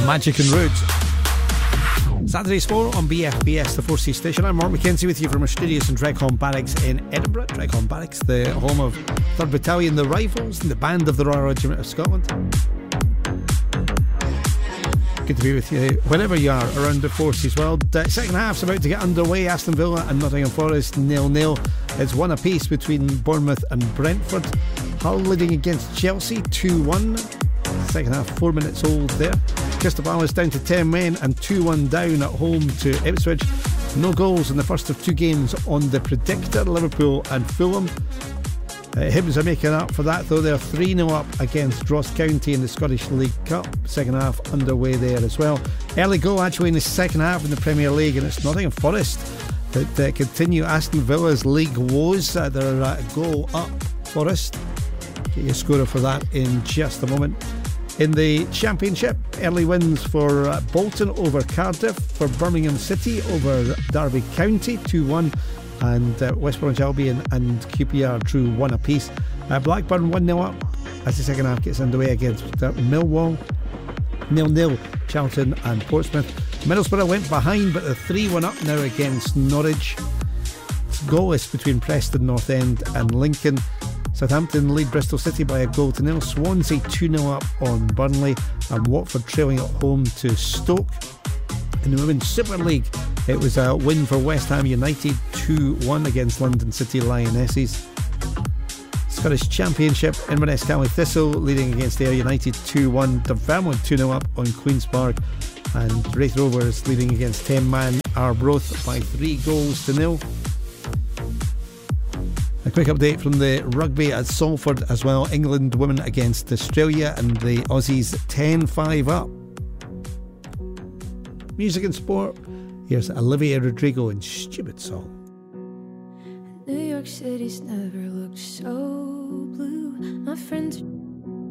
Magic and Rude. Saturday Sport on BFBS, the 4C station. I'm Mark McKenzie with you from our studios in Dreghorn Barracks in Edinburgh. Dreghorn Barracks, the home of 3rd Battalion, the Rifles, and the band of the Royal Regiment of Scotland. Good to be with you wherever you are around the Forces world. Second half's about to get underway. Aston Villa and Nottingham Forest 0-0. It's one apiece between Bournemouth and Brentford. Hull leading against Chelsea 2-1. Second half 4 minutes old there. Crystal Palace down to 10 men and 2-1 down at home to Ipswich. No goals in the first of 2 games on the predictor, Liverpool and Fulham. Hibs are making up for that though. They're 3-0 up against Ross County in the Scottish League Cup. Second half underway there as well. Early goal actually in the second half in the Premier League, and it's Nottingham Forest that continue Aston Villa's league woes. They're goal up, Forest. Get your scorer for that in just a moment. In the Championship, early wins for Bolton over Cardiff, for Birmingham City over Derby County 2-1, and West Bromwich Albion and QPR drew 1 apiece. Blackburn 1-0 up as the second half gets underway against Millwall. 0-0 Charlton and Portsmouth. Middlesbrough went behind, but they're 3-1 up now against Norwich. It's goalless between Preston North End and Lincoln. Southampton lead Bristol City by 1-0. Swansea 2-0 up on Burnley, and Watford trailing at home to Stoke. In the Women's Super League, it was a win for West Ham United 2-1 against London City Lionesses. Scottish Championship, Inverness County Thistle leading against Ayr United 2-1. Dunfermline 2-0 up on Queen's Park, and Raith Rovers leading against 10-man Arbroath by 3-0. A quick update from the rugby at Salford as well. England women against Australia, and the Aussies 10-5 up. Music and sport. Here's Olivia Rodrigo in Stupid Song. New York City's never looked so blue. My friends